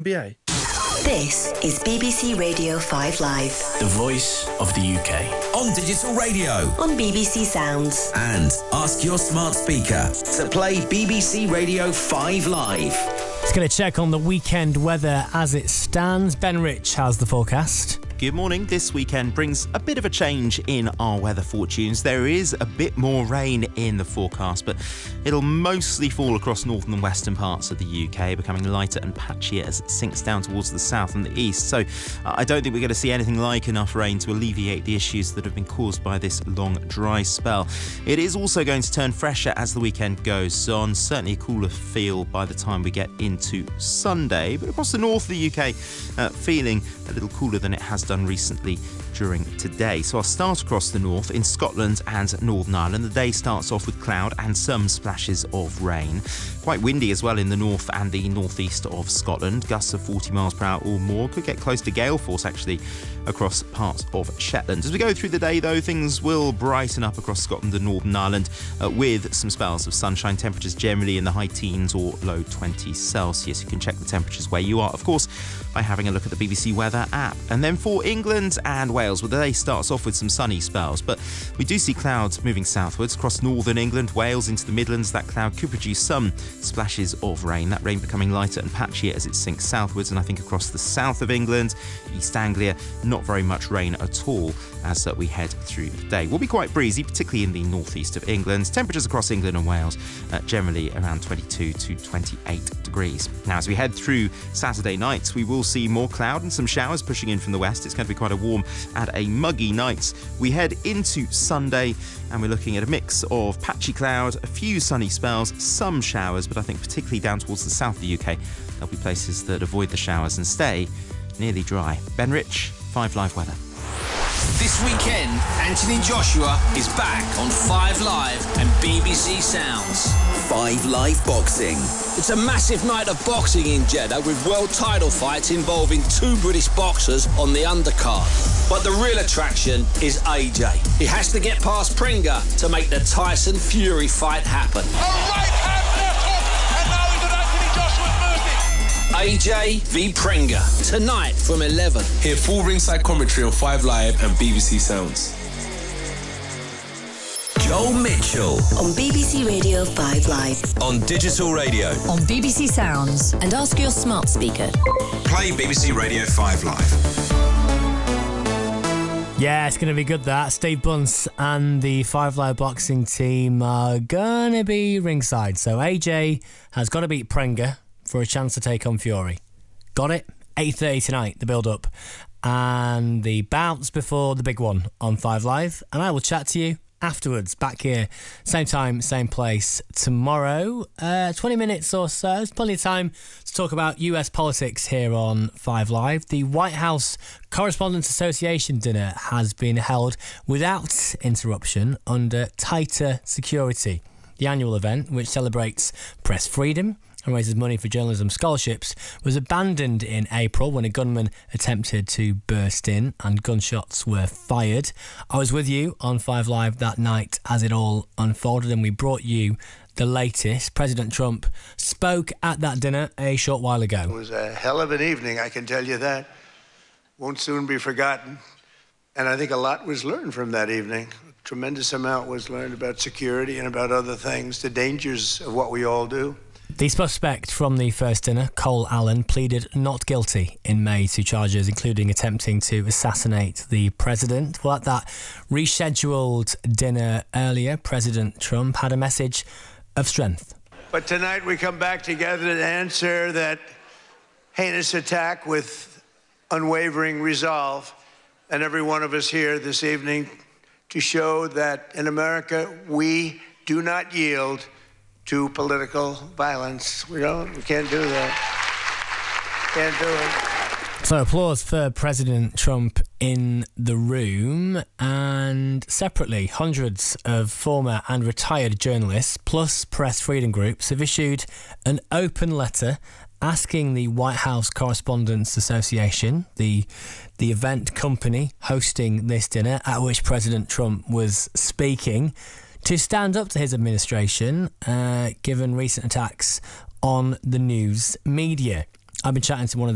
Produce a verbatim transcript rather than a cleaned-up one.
B A. This is B B C Radio five Live. The voice of the U K. On digital radio. On B B C Sounds. And ask your smart speaker to play B B C Radio five Live. It's going to check on the weekend weather as it stands. Ben Rich has the forecast. Good morning. This weekend brings a bit of a change in our weather fortunes. There is a bit more rain in the forecast, but it'll mostly fall across northern and western parts of the U K, becoming lighter and patchier as it sinks down towards the south and the east. So uh, I don't think we're going to see anything like enough rain to alleviate the issues that have been caused by this long dry spell. It is also going to turn fresher as the weekend goes on. Certainly a cooler feel by the time we get into Sunday, but across the north of the U K, uh, feeling a little cooler than it has done recently during today. So I'll start across the north in Scotland and Northern Ireland. The day starts off with cloud and some splashes of rain. Quite windy as well in the north and the northeast of Scotland. Gusts of forty miles per hour or more. Could get close to gale force actually across parts of Shetland. As we go through the day though, things will brighten up across Scotland and Northern Ireland uh, with some spells of sunshine. Temperatures generally in the high teens or low twenties Celsius. You can check the temperatures where you are, of course, by having a look at the B B C Weather app. And then for England and Wales, well, the day starts off with some sunny spells, but we do see clouds moving southwards across northern England, Wales into the Midlands. That cloud could produce some splashes of rain. That rain becoming lighter and patchier as it sinks southwards, and I think across the south of England, East Anglia, not very much rain at all as uh, we head through the day. Will be quite breezy, particularly in the northeast of England. Temperatures across England and Wales uh, generally around twenty-two to twenty-eight degrees. Now, as we head through Saturday night, we will see more cloud and some showers pushing in from the west. It's going to be quite a warm and a muggy night. We head into Sunday and we're looking at a mix of patchy cloud, a few sunny spells, some showers, but I think particularly down towards the south of the U K, there'll be places that avoid the showers and stay nearly dry. Ben Rich, five Live Weather. This weekend, Anthony Joshua is back on five Live and B B C Sounds. five Live Boxing. It's a massive night of boxing in Jeddah with world title fights involving two British boxers on the undercard. But the real attraction is A J. He has to get past Pringa to make the Tyson Fury fight happen. A right hand left hook, and now he's at Anthony Joshua's mercy. A J v Pringa, tonight from eleven. Hear full ringside commentary on five Live and B B C Sounds. Joel Mitchell. On B B C Radio five Live. On digital radio. On B B C Sounds. And ask your smart speaker. Play B B C Radio five Live. Yeah, it's going to be good, that. Steve Bunce and the five Live Boxing team are going to be ringside. So A J has got to beat Prenga for a chance to take on Fury. Got it? eight thirty tonight, the build-up. And the bounce before the big one on five Live. And I will chat to you afterwards, back here, same time, same place tomorrow. Uh, twenty minutes or so. There's plenty of time to talk about U S politics here on five Live. The White House Correspondents Association dinner has been held without interruption under tighter security. The annual event, which celebrates press freedom and raises money for journalism scholarships, was abandoned in April when a gunman attempted to burst in and gunshots were fired. I was with you on five Live that night as it all unfolded, and we brought you the latest. President Trump spoke at that dinner a short while ago. It was a hell of an evening, I can tell you that. Won't soon be forgotten. And I think a lot was learned from that evening. A tremendous amount was learned about security and about other things, the dangers of what we all do. The suspect from the first dinner, Cole Allen, pleaded not guilty in May to charges including attempting to assassinate the president. Well, at that rescheduled dinner earlier, President Trump had a message of strength. But tonight we come back together to answer that heinous attack with unwavering resolve. And every one of us here this evening to show that in America we do not yield to political violence. We don't, we can't do that. Can't do it. So applause for President Trump in the room, and separately, hundreds of former and retired journalists, plus press freedom groups, have issued an open letter asking the White House Correspondents Association, the the event company hosting this dinner at which President Trump was speaking, to stand up to his administration, uh, given recent attacks on the news media. I've been chatting to one of